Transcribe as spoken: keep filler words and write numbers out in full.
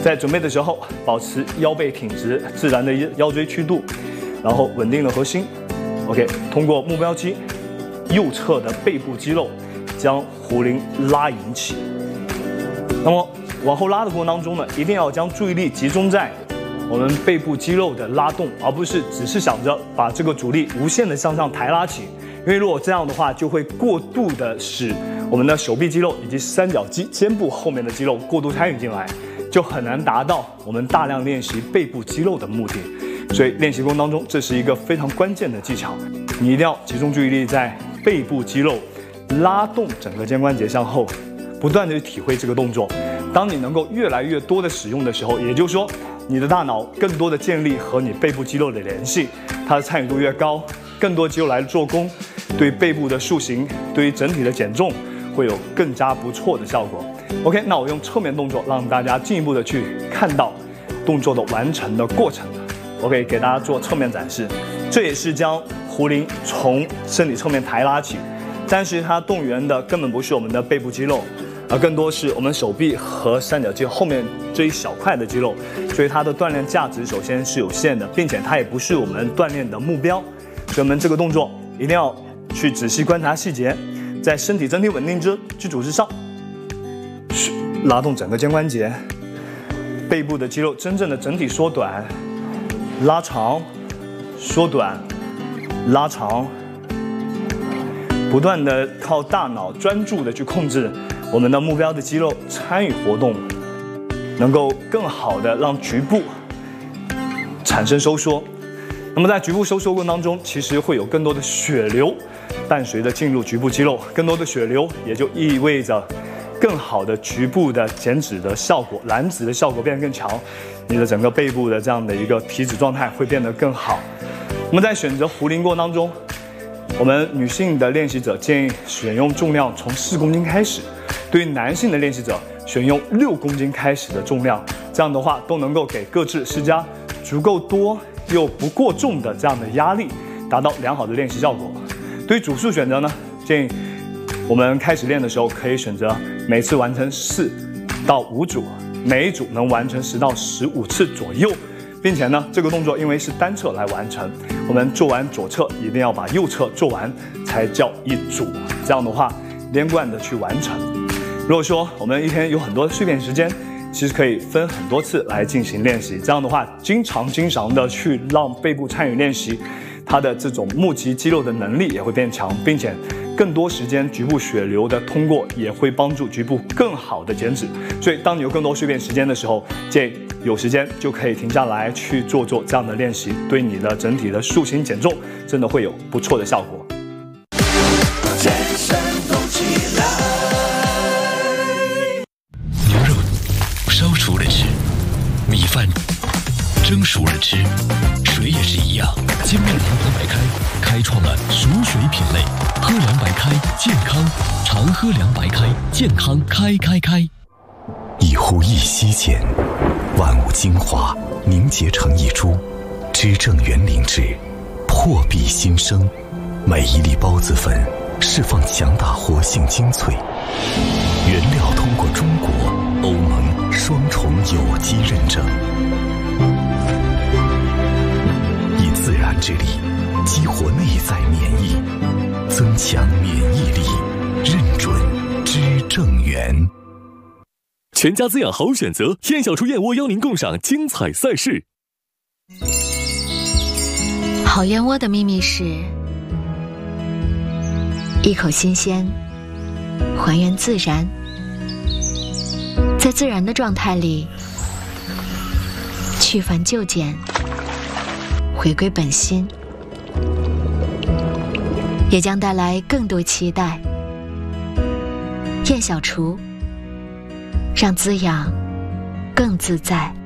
在准备的时候，保持腰背挺直，自然的腰椎曲度，然后稳定的核心。OK， 通过目标肌右侧的背部肌肉，将壶铃拉引起。那么往后拉的过程当中呢，一定要将注意力集中在我们背部肌肉的拉动，而不是只是想着把这个阻力无限的向上抬拉起。因为如果这样的话，就会过度的使我们的手臂肌肉以及三角肌、肩部后面的肌肉过度参与进来，就很难达到我们大量练习背部肌肉的目的。所以练习过程当中，这是一个非常关键的技巧，你一定要集中注意力在背部肌肉拉动整个肩关节向后，不断的去体会这个动作。当你能够越来越多的使用的时候，也就是说，你的大脑更多的建立和你背部肌肉的联系，它的参与度越高，更多肌肉来做功，对背部的塑形，对于整体的减重会有更加不错的效果。OK， 那我用侧面动作让大家进一步的去看到动作的完成的过程。OK， 给大家做侧面展示，这也是将壶铃从身体侧面抬拉起，但是它动员的根本不是我们的背部肌肉，而更多是我们手臂和三角肌后面这一小块的肌肉，所以它的锻炼价值首先是有限的，并且它也不是我们锻炼的目标。所以我们这个动作一定要去仔细观察细节，在身体整体稳定之基础之上，拉动整个肩关节，背部的肌肉真正的整体缩短、拉长、缩短、拉长，不断的靠大脑专注的去控制我们的目标的肌肉参与活动，能够更好的让局部产生收缩。那么在局部收缩过程当中，其实会有更多的血流伴随着进入局部肌肉，更多的血流也就意味着更好的局部的减脂的效果，燃脂的效果变得更强，你的整个背部的这样的一个体脂状态会变得更好。那么在选择壶铃过程当中，我们女性的练习者建议选用重量从四公斤开始，对于男性的练习者选用六公斤开始的重量，这样的话都能够给各自施加足够多又不过重的这样的压力，达到良好的练习效果。对于组数选择呢，建议我们开始练的时候可以选择每次完成四到五组，每一组能完成十到十五次左右，并且呢，这个动作因为是单侧来完成，我们做完左侧一定要把右侧做完才叫一组，这样的话连贯的去完成。如果说我们一天有很多碎片时间，其实可以分很多次来进行练习，这样的话经常经常的去让背部参与练习，它的这种募集肌肉的能力也会变强，并且更多时间局部血流的通过也会帮助局部更好的减脂。所以当你有更多碎片时间的时候，建议有时间就可以停下来去做做这样的练习，对你的整体的塑形减重真的会有不错的效果。 健身动起来， 牛肉烧熟了吃，米饭蒸熟了吃，水也是一样。金麦郎喝白开开创了熟水品类，喝凉白开健康，常喝凉白开健康开开开。 一呼一吸间，万物精华凝结成一株，知正园灵芝，破壁新生。每一粒孢子粉释放强大活性精粹，原料通过中国、欧盟双重有机认证，以自然之力激活内在免疫，增强免疫力，认准知正园。 全家滋养好选择，燕小厨燕窝邀您共赏精彩赛事。 好燕窝的秘密是一口新鲜，还原自然，在自然的状态里去繁就简，回归本心，也将带来更多期待。燕小厨，让滋养更自在。